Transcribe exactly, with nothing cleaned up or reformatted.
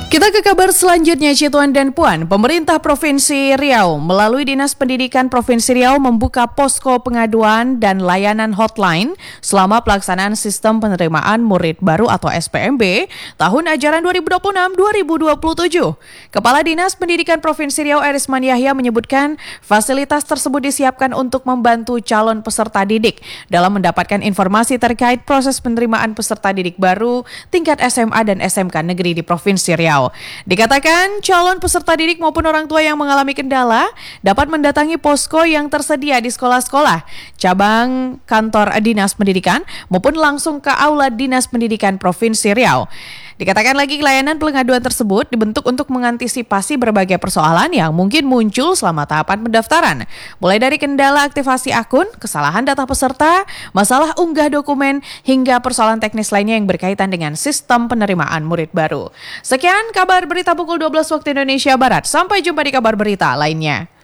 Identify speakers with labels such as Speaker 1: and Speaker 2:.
Speaker 1: Kita ke kabar selanjutnya, Cituan dan Puan. Pemerintah Provinsi Riau melalui Dinas Pendidikan Provinsi Riau membuka posko pengaduan dan layanan hotline selama pelaksanaan sistem penerimaan murid baru atau S P M B tahun ajaran dua ribu dua puluh enam dua ribu dua puluh tujuh. Kepala Dinas Pendidikan Provinsi Riau Erisman Yahya menyebutkan fasilitas tersebut disiapkan untuk membantu calon peserta didik dalam mendapatkan informasi terkait proses penerimaan peserta didik baru tingkat S M A dan S M K negeri di Provinsi Riau. Dikatakan calon peserta didik maupun orang tua yang mengalami kendala dapat mendatangi posko yang tersedia di sekolah-sekolah, cabang kantor Dinas Pendidikan maupun langsung ke aula Dinas Pendidikan Provinsi Riau. Dikatakan lagi layanan pengaduan tersebut dibentuk untuk mengantisipasi berbagai persoalan yang mungkin muncul selama tahapan pendaftaran. Mulai dari kendala aktivasi akun, kesalahan data peserta, masalah unggah dokumen, hingga persoalan teknis lainnya yang berkaitan dengan sistem penerimaan murid baru. Sekian kabar berita pukul dua belas waktu Indonesia Barat. Sampai jumpa di kabar berita lainnya.